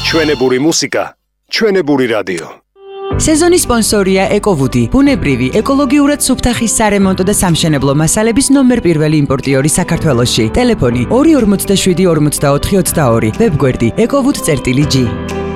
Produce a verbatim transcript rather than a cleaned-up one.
ჩვენებური მუსიკა, ჩვენებური რადიო. სეზონის სპონსორია ეკოვუდი, ბუნებრივი, ეკოლოგიურად სუფთა ხის სარემონტო და სამშენებლო მასალების ნომერ პირველი იმპორტიორი საქართველოში. ტელეფონი ორი ორმოცდაშვიდი ორმოცდაოთხი ოცდაორი, ვებგვერდი ეკოვუდ წერტილი ჯი.